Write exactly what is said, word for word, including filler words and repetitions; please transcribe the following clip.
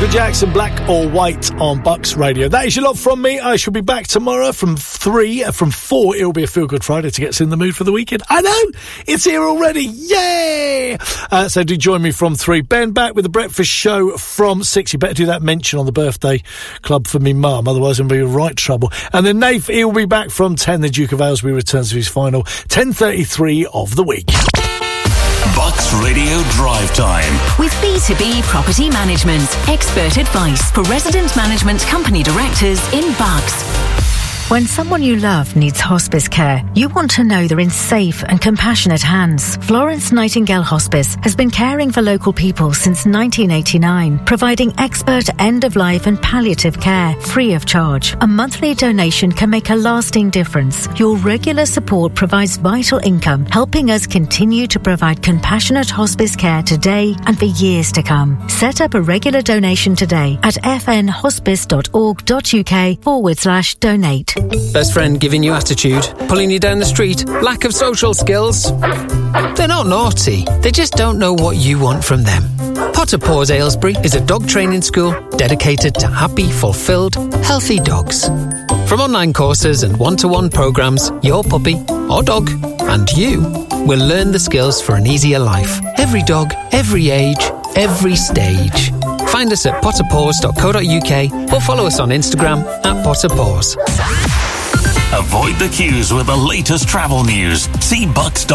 Michael Jackson, Black or White on Bucks Radio. That is your lot from me. I shall be back tomorrow from three, uh, from four. It'll be a Feel Good Friday to get us in the mood for the weekend. I know, it's here already. Yay! Uh, so do join me from three. Ben back with the breakfast show from six. You better do that mention on the birthday club for me mum, otherwise it'll be right trouble. And then Nath, he'll be back from ten. The Duke of Aylesbury returns to his final ten thirty-three of the week. Bucks Radio Drive Time. With B two B Property Management. Expert advice for resident management company directors in Bucks. When someone you love needs hospice care, you want to know they're in safe and compassionate hands. Florence Nightingale Hospice has been caring for local people since nineteen eighty-nine, providing expert end-of-life and palliative care free of charge. A monthly donation can make a lasting difference. Your regular support provides vital income, helping us continue to provide compassionate hospice care today and for years to come. Set up a regular donation today at fnhospice.org.uk forward slash donate. Best friend giving you attitude, pulling you down the street, lack of social skills. They're not naughty, they just don't know what you want from them. Potter Paws Aylesbury is a dog training school dedicated to happy, fulfilled, healthy dogs. From online courses and one-to-one programmes, your puppy or dog and you will learn the skills for an easier life. Every dog, every age, every stage. Find us at potter paws dot co dot uk or follow us on Instagram at potterpaws. Avoid the queues with the latest travel news. See bucks dot